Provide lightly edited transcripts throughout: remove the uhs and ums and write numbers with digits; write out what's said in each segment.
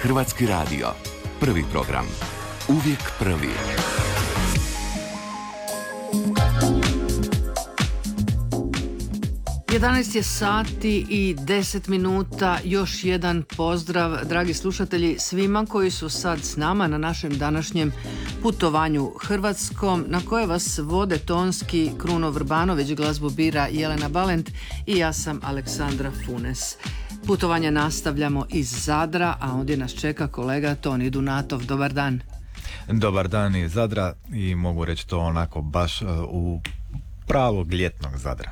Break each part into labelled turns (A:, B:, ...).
A: Hrvatski radio. Prvi program. Uvijek prvi.
B: Jedanaest je sati i 10 minuta. Još jedan pozdrav, dragi slušatelji, svima koji su sad s nama na našem današnjem putovanju Hrvatskom, na koje vas vode tonski Kruno Vrbanović, glazbu bira Jelena Balent i ja sam Aleksandra Funes. Putovanje nastavljamo iz Zadra, a ondje nas čeka kolega Toni Dunatov. Dobar dan.
C: Dobar dan iz Zadra i mogu reći to onako baš u pravog ljetnog Zadra.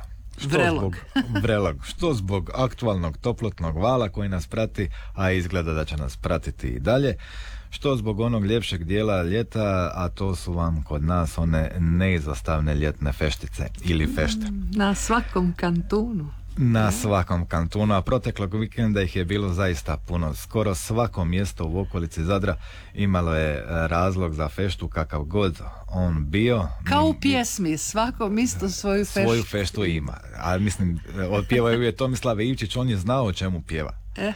C: Što zbog aktualnog toplotnog vala koji nas prati, a izgleda da će nas pratiti i dalje, što zbog onog ljepšeg dijela ljeta, a to su vam kod nas one neizostavne ljetne feštice ili fešte.
B: Na svakom kantunu.
C: Na svakom kantunu, a proteklog vikenda ih je bilo zaista puno. Skoro svako mjesto u okolici Zadra imalo je razlog za feštu, kakav god on bio.
B: Kao u pjesmi, svako mjesto svoju feštu.
C: Svoju feštu ima. A mislim, otpjevaju je Tomislav Ivčić, on je znao o čemu pjeva.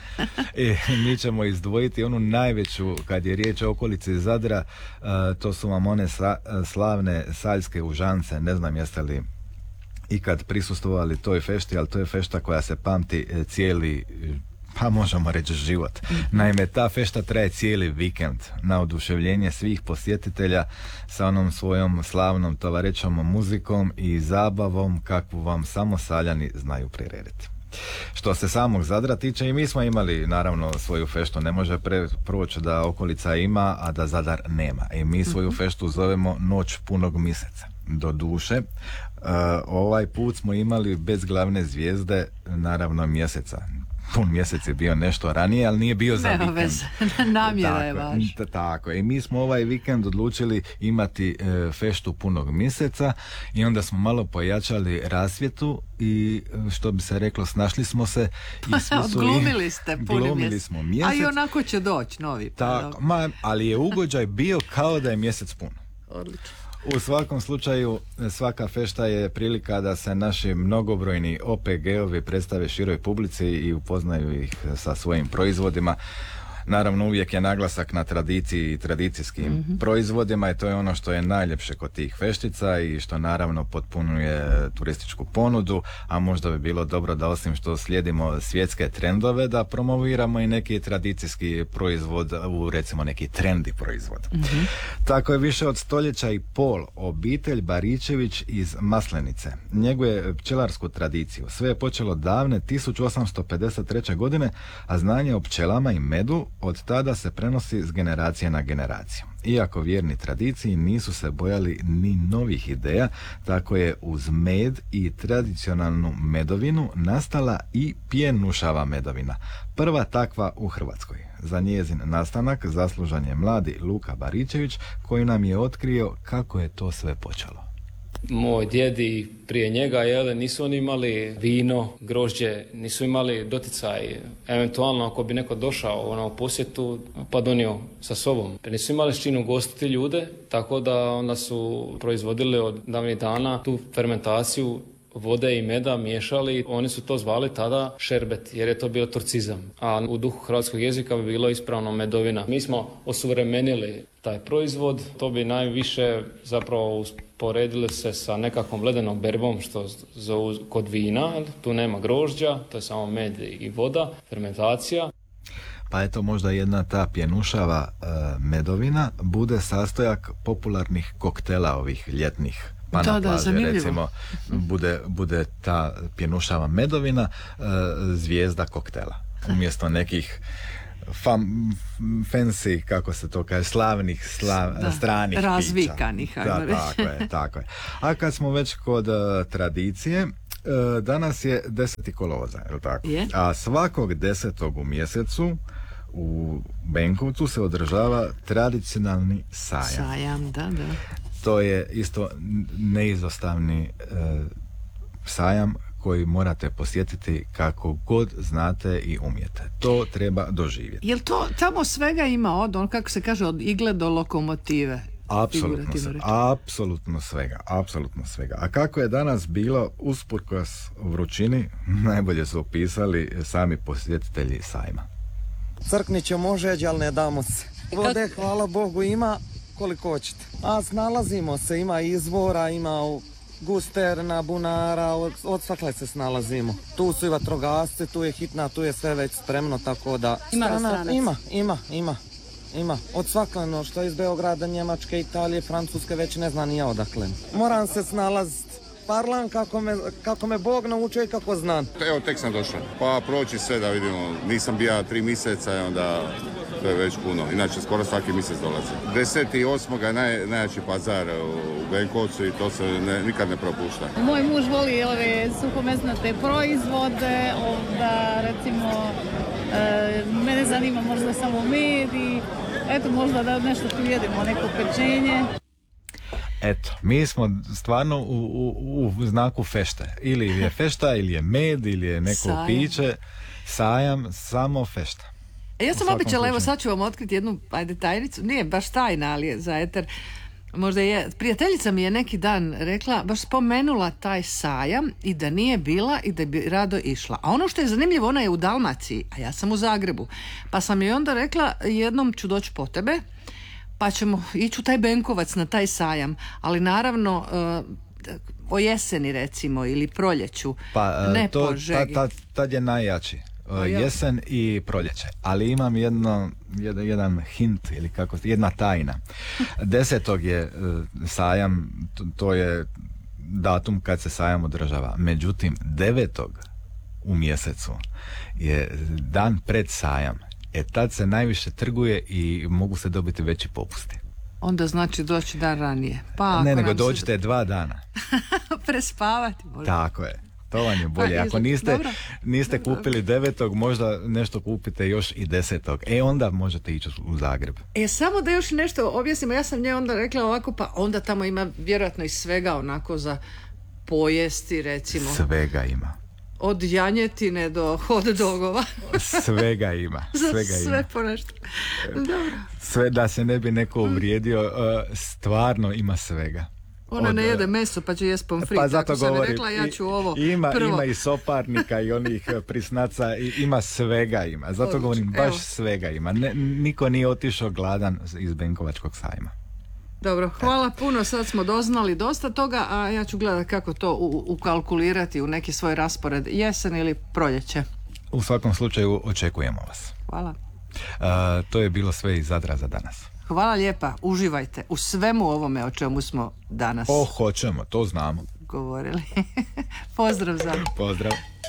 C: I mi ćemo izdvojiti onu najveću, kad je riječ o okolici Zadra, to su vam one slavne saljske užance. Ne znam jeste li ikad prisustvovali toj fešti, ali to je fešta koja se pamti cijeli, pa možemo reći, život. Naime, ta fešta traje cijeli vikend na oduševljenje svih posjetitelja sa onom svojom slavnom tovarećom muzikom i zabavom kakvu vam samo Saljani znaju prirediti. Što se samog Zadra tiče, i mi smo imali naravno svoju feštu. Ne može proći da okolica ima, a da Zadar nema. I mi svoju feštu zovemo Noć punog mjeseca. Do duše, ovaj put smo imali bez glavne zvijezde, naravno, mjeseca. Pun mjesec je bio nešto ranije, ali nije bio za vikend.
B: Namjera je vaša.
C: Tako, i mi smo ovaj vikend odlučili imati feštu punog mjeseca i onda smo malo pojačali rasvjetu i, što bi se reklo, snašli smo se.
B: Odglumili ste puni mjesec.
C: Mjesec.
B: A i onako će doći novi.
C: Tako, ali je ugođaj bio kao da je mjesec pun.
B: Odlično.
C: U svakom slučaju, svaka fešta je prilika da se naši mnogobrojni OPG-ovi predstave široj publici i upoznaju ih sa svojim proizvodima. Naravno, uvijek je naglasak na tradiciji i tradicijskim proizvodima i to je ono što je najljepše kod tih feštica i što naravno potpunuje turističku ponudu, a možda bi bilo dobro da osim što slijedimo svjetske trendove, da promoviramo i neki tradicijski proizvod u, recimo, neki trendi proizvod. Tako je više od stoljeća i pol obitelj Baričević iz Maslenice njeguje pčelarsku tradiciju. Sve je počelo davne 1853. godine, a znanje o pčelama i medu od tada se prenosi s generacije na generaciju. Iako vjerni tradiciji nisu se bojali ni novih ideja, tako je uz med i tradicionalnu medovinu nastala i pjenušava medovina. Prva takva u Hrvatskoj. Za njezin nastanak zaslužan je mladi Luka Baričević, koji nam je otkrio kako je to sve počelo.
D: Moj djed i prije njega, nisu oni imali vino, grožđe, nisu imali doticaj. Eventualno ako bi neko došao u posjetu pa donio sa sobom. Nisu imali s čim ugostiti ljude, tako da onda su proizvodili od davnih dana tu fermentaciju vode i meda miješali. Oni su to zvali tada šerbet, jer je to bio turcizam. A u duhu hrvatskog jezika bi bilo ispravno medovina. Mi smo osuvremenili taj proizvod. To bi najviše zapravo usporedili se sa nekakvom ledenom berbom, što zovu kod vina. Tu nema grožđa, to je samo med i voda, fermentacija.
C: Pa eto, možda jedna ta pjenušava medovina bude sastojak popularnih koktela ovih ljetnih. Pa na plaži, recimo, bude ta pjenušava medovina zvijezda koktela. Umjesto nekih fancy, kako se to kaže, slavnih stranih
B: razvikanih,
C: pića. Tako je. A kad smo već kod tradicije, danas je 10. kolovoza, je li tako?
B: Je.
C: A svakog 10. u mjesecu u Benkovcu se održava tradicionalni sajam.
B: Sajam, da.
C: To je isto neizostavni sajam koji morate posjetiti kako god znate i umijete. To treba doživjeti.
B: Jel to tamo svega ima od, kako se kaže, od igle do lokomotive?
C: Apsolutno svega. A kako je danas bilo usprkos vrućini, najbolje su opisali sami posjetitelji sajma.
E: Crknit ćemo žeđ, ali ne damo se. Vode, hvala Bogu, ima koliko hoćete. A snalazimo se, ima izvora, ima gusterna, bunara, od svakle se snalazimo. Tu su i vatrogasci, tu je hitna, tu je sve već spremno, tako da...
F: Ima restoranac?
E: Ima. Od svakleno što je iz Beograda, Njemačke, Italije, Francuske, već ne znam ni ja odakle. Moram se snalaziti. Parlam kako me Bog naučio i kako znam.
G: Evo, tek sam došao. Pa proći sve da vidimo. Nisam bio 3 mjeseca i onda to je već puno. Inače, skoro svaki mjesec dolazi. 10.8. je najjači pazar u Benkovcu i to se nikad ne propušta.
F: Moj muž voli ove suhomesnate proizvode, onda recimo mene zanima možda samo med i eto možda da nešto tu jedemo, neko pečenje.
C: Eto, mi smo stvarno u znaku fešte. Ili je fešta, ili je med, ili je neko
B: Sajam.
C: piće. Sajam, samo fešta.
B: Ja sam
C: U svakom
B: običala, evo
C: slučaju.
B: sad ću vam otkriti jednu, tajnicu, nije baš tajna, ali je za eter. Možda je, prijateljica mi je neki dan rekla, baš spomenula taj sajam i da nije bila i da bi rado išla. A ono što je zanimljivo, ona je u Dalmaciji, a ja sam u Zagrebu. Pa sam joj onda rekla, jednom ću doći po tebe, pa ćemo ići u taj Benkovac na taj sajam. Ali naravno, o jeseni recimo ili proljeću, ne po žegi.
C: Tad je najjači. Jesen i proljeće. Ali imam jedan hint ili jedna tajna. 10. je sajam, to je datum kad se sajam održava. Međutim, 9. u mjesecu je dan pred sajam. Tad se najviše trguje i mogu se dobiti veći popusti.
B: Onda znači doći dan ranije. Pa
C: Ne,
B: ako
C: nego
B: nam
C: dođite 2 dana.
B: prespavati možda.
C: Tako je. To vam je bolje.
B: Pa,
C: Ako niste kupili 9. možda nešto kupite još i 10. Onda možete ići u Zagreb.
B: Samo da još nešto objasnimo, ja sam nje onda rekla ovako, pa onda tamo ima vjerojatno i svega onako za pojesti recimo.
C: Svega ima.
B: Od janjetine do hot dogova.
C: Svega ima.
B: Sve po nešto. Dobro.
C: Sve da se ne bi neko uvrijedio, stvarno ima svega.
B: Ona ne jede meso pa će jest pomfrit.
C: Pa zato
B: sam
C: govorim,
B: rekla, ja ću ovo
C: ima
B: prvo.
C: i soparnika i onih prisnaca, ima svega ima. Zato
B: Odlično.
C: govorim, baš
B: Evo.
C: svega ima. Niko nije otišao gladan iz Benkovačkog sajma.
B: Dobro, hvala puno, sad smo doznali dosta toga, a ja ću gledati kako to ukalkulirati u neki svoj raspored, jesen ili proljeće.
C: U svakom slučaju očekujemo vas.
B: Hvala.
C: To je bilo sve iz Zadra za danas.
B: Hvala lijepa, uživajte u svemu ovome o čemu smo danas
C: Hoćemo, to znamo.
B: govorili. Pozdrav za.
C: Pozdrav.